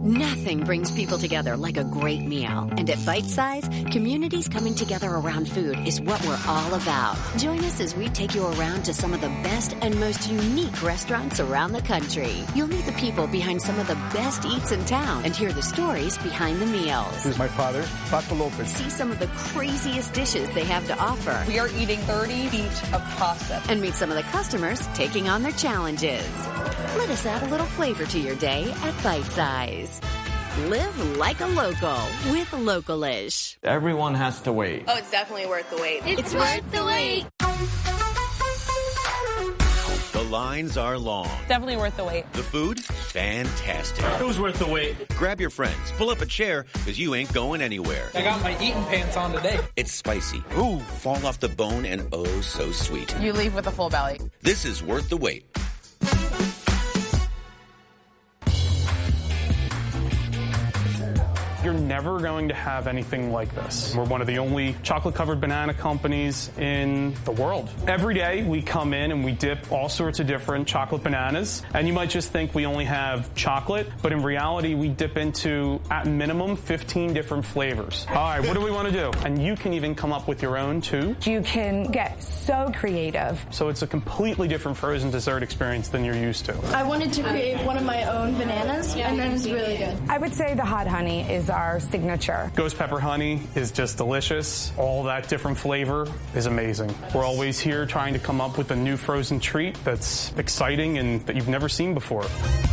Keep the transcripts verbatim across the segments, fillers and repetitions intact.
Nothing brings people together like a great meal. And at Bite Size, communities coming together around food is what we're all about. Join us as we take you around to some of the best and most unique restaurants around the country. You'll meet the people behind some of the best eats in town and hear the stories behind the meals. This is my father, Paco Lopez. See some of the craziest dishes they have to offer. We are eating thirty feet of pasta. And meet some of the customers taking on their challenges. Let us add a little flavor to your day at Bite Size. Live like a local with Localish. Everyone has to wait. Oh, it's definitely worth the wait. It's, it's worth the wait. The lines are long. Definitely worth the wait. The food? Fantastic. It was worth the wait. Grab your friends, pull up a chair, because you ain't going anywhere. I got my eating pants on today. It's spicy. Ooh, fall off the bone and oh so sweet. You leave with a full belly. This is worth the wait. You're never going to have anything like this. We're one of the only chocolate-covered banana companies in the world. Every day we come in and we dip all sorts of different chocolate bananas, and you might just think we only have chocolate, but in reality we dip into, at minimum, fifteen different flavors. All right, what do we want to do? And you can even come up with your own, too. You can get so creative. So it's a completely different frozen dessert experience than you're used to. I wanted to create one of my own bananas, and then it's really good. I would say the hot honey is our signature. Ghost pepper honey is just delicious. All that different flavor is amazing. We're always here trying to come up with a new frozen treat that's exciting and that you've never seen before.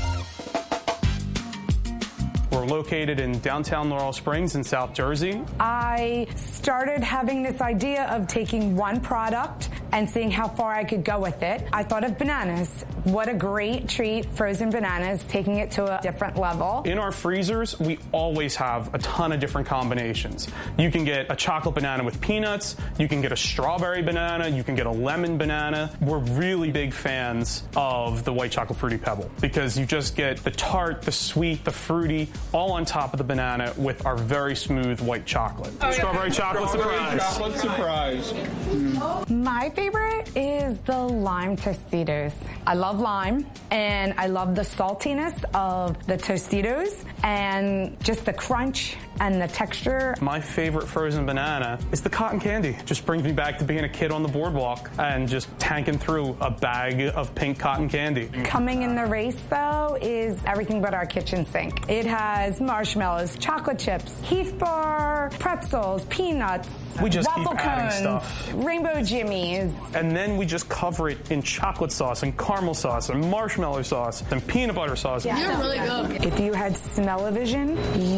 We're located in downtown Laurel Springs in South Jersey. I started having this idea of taking one product and seeing how far I could go with it. I thought of bananas. What a great treat, frozen bananas, taking it to a different level. In our freezers, we always have a ton of different combinations. You can get a chocolate banana with peanuts, you can get a strawberry banana, you can get a lemon banana. We're really big fans of the white chocolate fruity pebble because you just get the tart, the sweet, the fruity, all on top of the banana with our very smooth white chocolate. Oh, yeah. Strawberry chocolate Strawberry surprise. Chocolate surprise. Mm. My favorite is the lime Tostitos. I love lime, and I love the saltiness of the Tostitos, and just the crunch and the texture. My favorite frozen banana is the cotton candy. It just brings me back to being a kid on the boardwalk and just tanking through a bag of pink cotton candy. Coming in the race, though, is everything but our kitchen sink. It has marshmallows, chocolate chips, Heath Bar, pretzels, peanuts, we just waffle keep adding cones, stuff. Rainbow Jimmies. And then we just cover it in chocolate sauce and caramel sauce and marshmallow sauce and peanut butter sauce. Yeah, you're really good. If you had smell-o-vision,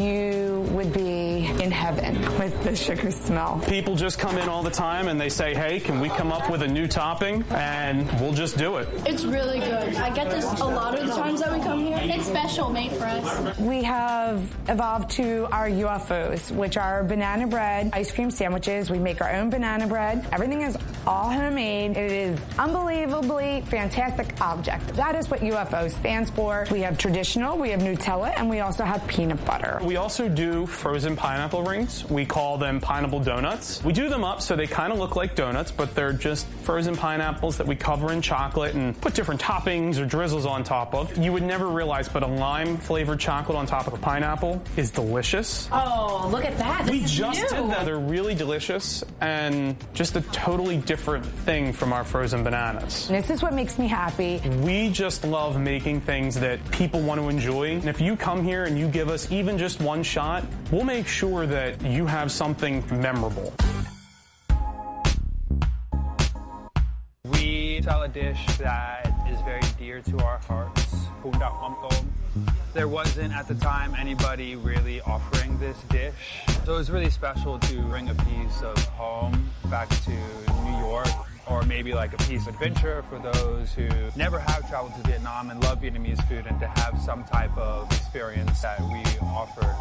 you would be in heaven with the sugar smell. People just come in all the time and they say, hey, can we come up with a new topping? And we'll just do it. It's really good. I get this a lot of the times that we come here. It's special, made for us. We have evolved to our U F Os, which are banana bread ice cream sandwiches. We make our own banana bread. Everything is all homemade. It is unbelievably fantastic object. That is what U F O stands for. We have traditional, we have Nutella, and we also have peanut butter. We also do frozen pineapple rings. We call them pineapple donuts. We do them up so they kind of look like donuts, but they're just frozen pineapples that we cover in chocolate and put different toppings or drizzles on top of. You would never realize, but a lime-flavored chocolate on top of a pineapple is delicious. Oh, look at that. This we is just new. did that. They're really delicious and just a totally different thing from our frozen bananas. This is what makes me happy. We just love making things that people want to enjoy. And if you come here and you give us even just one shot, we'll make sure that you have something memorable. We sell a dish that is very dear to our hearts. There wasn't at the time anybody really offering this dish. So it was really special to bring a piece of home back to New York, or maybe like a piece of adventure for those who never have traveled to Vietnam and love Vietnamese food, and to have some type of experience that we offered.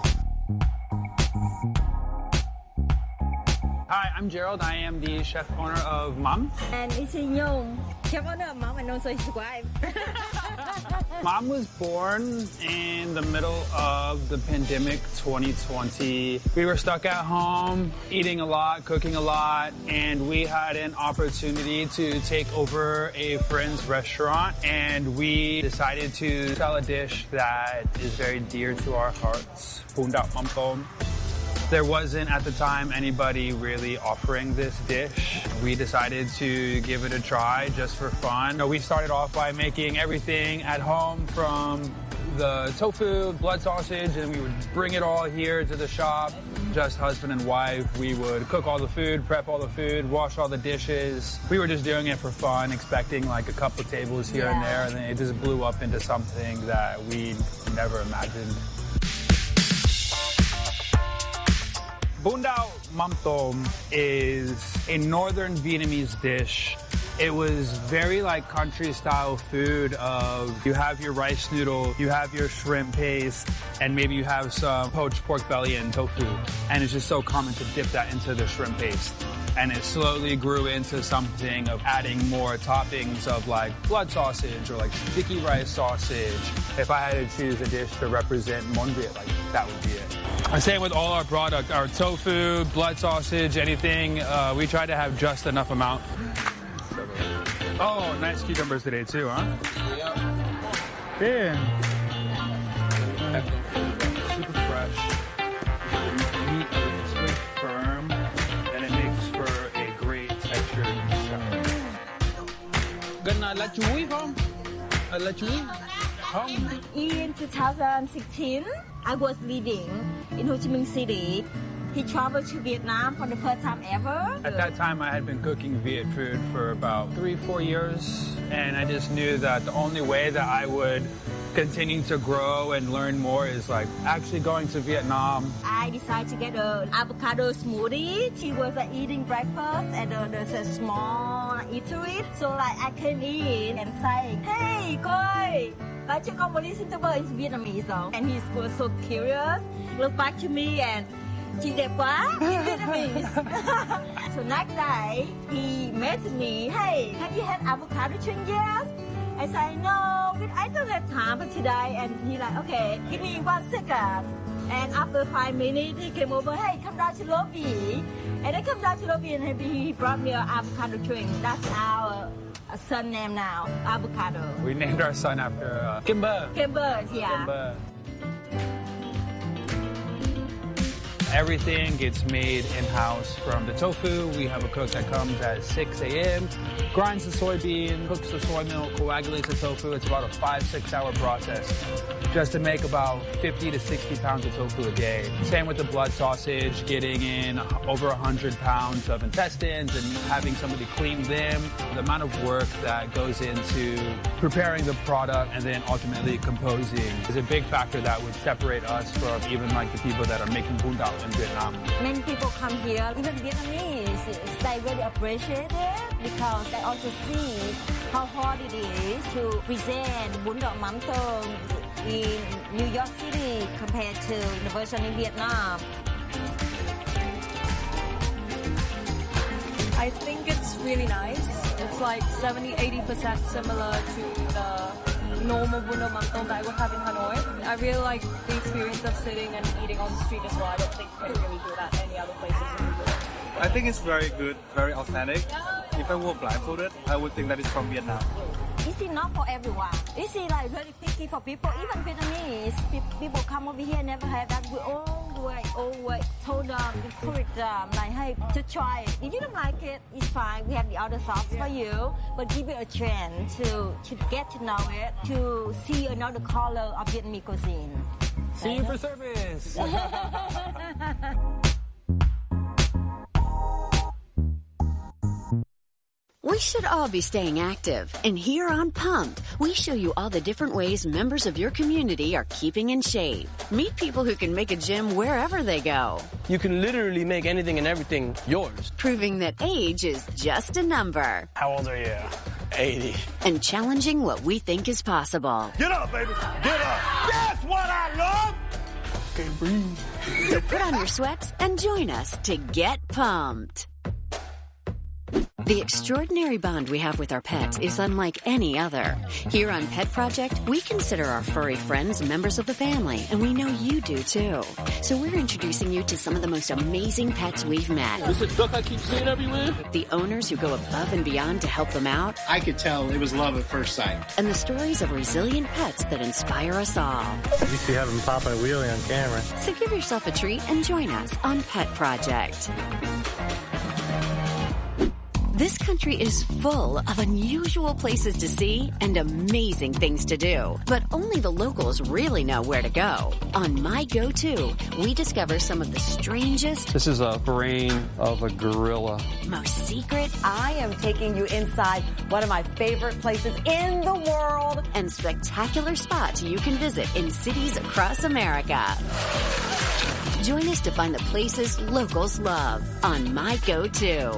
Hi, I'm Gerald. I am the chef owner of Mom. And it's Nhung, chef owner of Mom, and also his wife. Mom was born in the middle of the pandemic twenty twenty. We were stuck at home, eating a lot, cooking a lot, and we had an opportunity to take over a friend's restaurant, and we decided to sell a dish that is very dear to our hearts, Bún Đậu Mắm Tôm. There wasn't at the time anybody really offering this dish. We decided to give it a try just for fun. We started off by making everything at home, from the tofu, blood sausage, and we would bring it all here to the shop. Just husband and wife. We would cook all the food, prep all the food, wash all the dishes. We were just doing it for fun, expecting like a couple tables here yeah. and there, and then it just blew up into something that we never imagined. Bún Đậu Mắm Tôm is a northern Vietnamese dish. It was very like country style food of you have your rice noodle, you have your shrimp paste, and maybe you have some poached pork belly and tofu. And it's just so common to dip that into the shrimp paste. And it slowly grew into something of adding more toppings of like blood sausage or like sticky rice sausage. If I had to choose a dish to represent Mon Viet, like that would be it. And same with all our product, our tofu, blood sausage, anything, uh, we try to have just enough amount. Oh, nice cucumbers today too, huh? Yeah. Yeah. Super fresh. Meat is very firm, and it makes for a great texture salad. Gonna let you eat, huh? I let you eat. In two thousand sixteen, I was living in Ho Chi Minh City. He traveled to Vietnam for the first time ever. At that time, I had been cooking Viet food for about three, four years. And I just knew that the only way that I would continue to grow and learn more is like actually going to Vietnam. I decided to get an avocado smoothie. She was uh, eating breakfast at uh, there's a small eatery. So like I came in and saying, hey, Koi, nói cho con một ly xin tơ in Vietnamese though. And he was so curious, looked back to me and chị đẹp quá in Vietnamese. So next day, he messaged me, hey, have you had avocado drink yet? I said, no, I don't have time for today. And he like, okay, give me one second. And after five minutes, he came over, hey, come down to lobby. And I come down to lobby and he brought me an avocado drink. That's our uh, son name now, Avocado. We named our son after uh, Kimber. Kimber, yeah. Kimber. Everything gets made in-house. From the tofu, we have a cook that comes at six a m, grinds the soybean, cooks the soy milk, coagulates the tofu. It's about a five, six hour process just to make about fifty to sixty pounds of tofu a day. Same with the blood sausage, getting in over one hundred pounds of intestines and having somebody clean them. The amount of work that goes into preparing the product and then ultimately composing is a big factor that would separate us from even like the people that are making bún đậu in Vietnam. Many people come here, even Vietnamese, they really appreciate it because they also see how hard it is to present Bún Đậu Mắm Tôm in New York City compared to the version in Vietnam. I think it's really nice. It's like seventy to eighty percent similar to the normal Bún Đậu Mắm Tôm that I would have in Hanoi. I really like the experience of sitting and eating on the street as well. I don't think you can really do that any other places in the world. I think it's very good, very authentic. If I were blindfolded, I would think that it's from Vietnam. This is not for everyone. This is like really picky for people. Even Vietnamese people come over here never have that. We always, always told them, encourage them, like, hey, to try it. If you don't like it, it's fine. We have the other sauce for you. But give it a chance to, to get to know it, to see another color of Vietnamese cuisine. See you for service. We should all be staying active, and here on Pumped, we show you all the different ways members of your community are keeping in shape. Meet people who can make a gym wherever they go. You can literally make anything and everything yours. Proving that age is just a number. How old are you? eighty. And challenging what we think is possible. Get up, baby. Get up. That's what I love. Okay, breathe. So put on your sweats and join us to get pumped. The extraordinary bond we have with our pets is unlike any other. Here on Pet Project, we consider our furry friends members of the family, and we know you do too. So we're introducing you to some of the most amazing pets we've met. This is a duck I keep seeing everywhere? The owners who go above and beyond to help them out. I could tell it was love at first sight. And the stories of resilient pets that inspire us all. You used to have him pop a wheelie on camera. So give yourself a treat and join us on Pet Project. This country is full of unusual places to see and amazing things to do. But only the locals really know where to go. On My Go-To, we discover some of the strangest... This is a brain of a gorilla. ...most secret... I am taking you inside one of my favorite places in the world. ...and spectacular spots you can visit in cities across America. Join us to find the places locals love on My Go-To.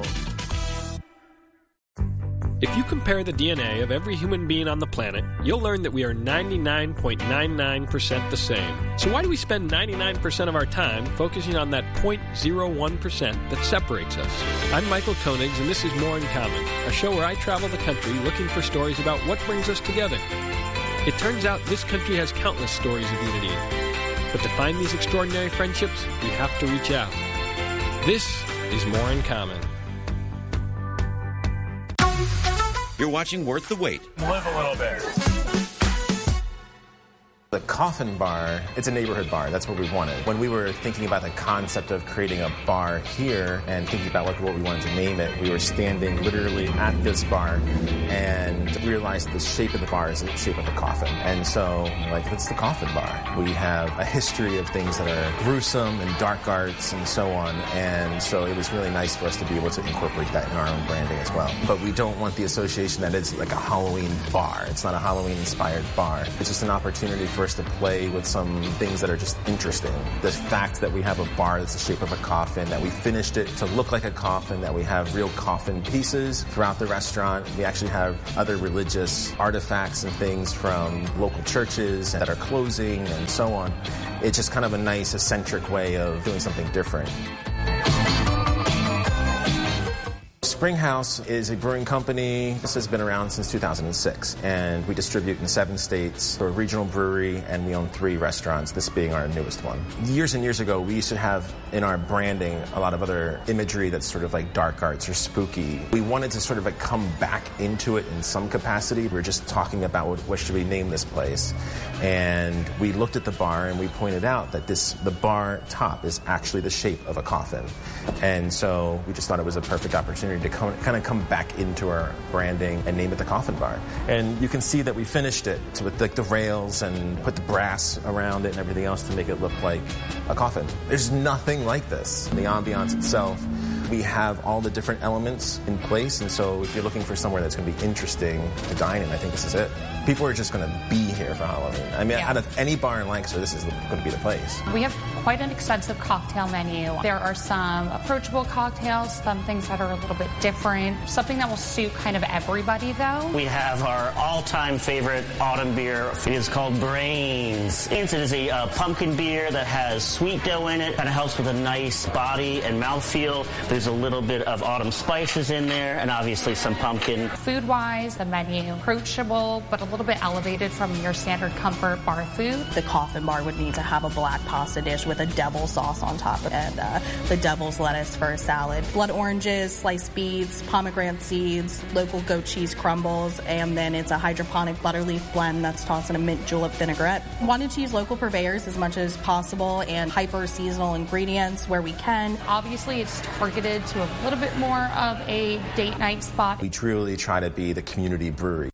If you compare the D N A of every human being on the planet, you'll learn that we are ninety-nine point nine nine percent the same. So why do we spend ninety-nine percent of our time focusing on that zero point zero one percent that separates us? I'm Michael Koenigs, and this is More in Common, a show where I travel the country looking for stories about what brings us together. It turns out this country has countless stories of unity. But to find these extraordinary friendships, we have to reach out. This is More in Common. You're watching Worth the Wait. Live a little bit. The Coffin Bar, it's a neighborhood bar. That's what we wanted. When we were thinking about the concept of creating a bar here and thinking about what, what we wanted to name it, we were standing literally at this bar and realized the shape of the bar is the shape of a coffin. And so, like, it's the Coffin Bar. We have a history of things that are gruesome and dark arts and so on. And so it was really nice for us to be able to incorporate that in our own branding as well. But we don't want the association that it's like a Halloween bar. It's not a Halloween-inspired bar. It's just an opportunity for us to play with some things that are just interesting. The fact that we have a bar that's the shape of a coffin, that we finished it to look like a coffin, that we have real coffin pieces throughout the restaurant. We actually have other religious artifacts and things from local churches that are closing and so on. It's just kind of a nice, eccentric way of doing something different. Springhouse is a brewing company. This has been around since two thousand six, and we distribute in seven states. We're a regional brewery, and we own three restaurants, this being our newest one. Years and years ago, we used to have in our branding a lot of other imagery that's sort of like dark arts or spooky. We wanted to sort of like come back into it in some capacity. We were just talking about what, what should we name this place, and we looked at the bar and we pointed out that this the bar top is actually the shape of a coffin, and so we just thought it was a perfect opportunity to come, kind of come back into our branding and name it the Coffin Bar. And you can see that we finished it with like the rails and put the brass around it and everything else to make it look like a coffin. There's nothing like this. The ambiance itself, we have all the different elements in place, and so if you're looking for somewhere that's going to be interesting to dine in, I think this is it. People are just going to be here for Halloween. I mean, yeah. Out of any bar in Lancaster, this is going to be the place. We have quite an extensive cocktail menu. There are some approachable cocktails, some things that are a little bit different, something that will suit kind of everybody, though. We have our all-time favorite autumn beer. It is called Brains. It is a uh, pumpkin beer that has sweet dough in it, kind of helps with a nice body and mouthfeel. There's a little bit of autumn spices in there, and obviously some pumpkin. Food-wise, the menu approachable, but a little bit elevated from your standard comfort bar food. The Coffin Bar would need to have a black pasta dish with a devil sauce on top of it, and uh, the devil's lettuce for a salad. Blood oranges, sliced beets, pomegranate seeds, local goat cheese crumbles, and then it's a hydroponic butterleaf blend that's tossed in a mint julep vinaigrette. Wanted to use local purveyors as much as possible and hyper-seasonal ingredients where we can. Obviously, it's targeted to a little bit more of a date night spot. We truly try to be the community brewery.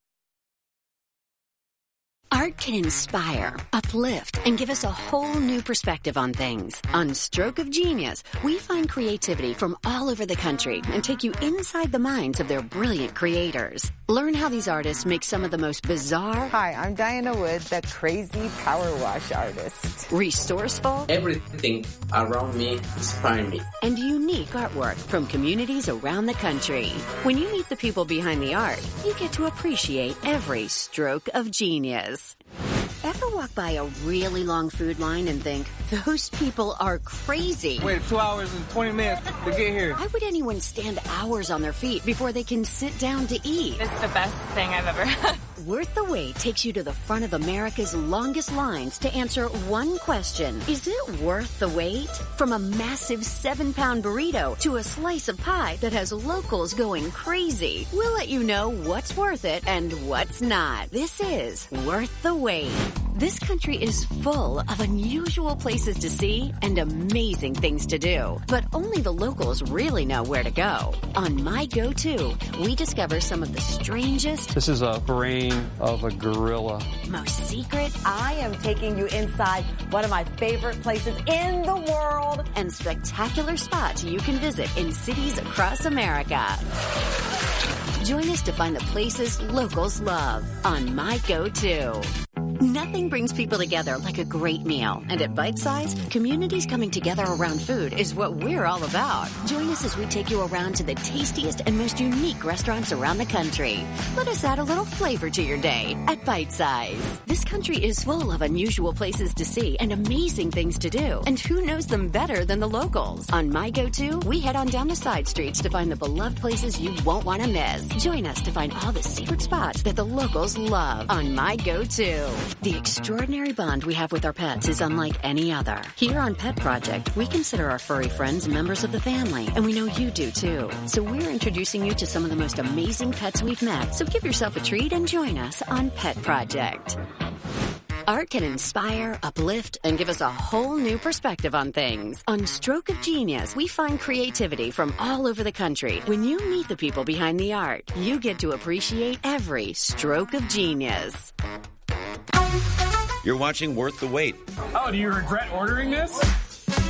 Art can inspire, uplift, and give us a whole new perspective on things. On Stroke of Genius, we find creativity from all over the country and take you inside the minds of their brilliant creators. Learn how these artists make some of the most bizarre... Hi, I'm Diana Wood, the crazy power wash artist. Resourceful... Everything around me inspires me. And unique artwork from communities around the country. When you meet the people behind the art, you get to appreciate every stroke of genius. Ever walk by a really long food line and think, those people are crazy? Wait two hours and twenty minutes to get here. Why would anyone stand hours on their feet before they can sit down to eat? It's the best thing I've ever had. Worth the Wait takes you to the front of America's longest lines to answer one question. Is it worth the wait? From a massive seven-pound burrito to a slice of pie that has locals going crazy, we'll let you know what's worth it and what's not. This is Worth the Wait. This country is full of unusual places to see and amazing things to do, but only the locals really know where to go. On My Go-To, we discover some of the strangest... This is a brain of a gorilla. Most secret... I am taking you inside one of my favorite places in the world. And spectacular spots you can visit in cities across America. Join us to find the places locals love on My Go-To. Nothing brings people together like a great meal. And at Bite Size, communities coming together around food is what we're all about. Join us as we take you around to the tastiest and most unique restaurants around the country. Let us add a little flavor to your day at Bite Size. This country is full of unusual places to see and amazing things to do. And who knows them better than the locals? On My Go-To, we head on down the side streets to find the beloved places you won't want to miss. Join us to find all the secret spots that the locals love on My Go-To. The extraordinary bond we have with our pets is unlike any other. Here on Pet Project, we consider our furry friends members of the family, and we know you do too. So we're introducing you to some of the most amazing pets we've met. So give yourself a treat and join us on Pet Project. Art can inspire, uplift, and give us a whole new perspective on things. On Stroke of Genius, we find creativity from all over the country. When you meet the people behind the art, you get to appreciate every stroke of genius. You're watching Worth the Wait. Oh, do you regret ordering this?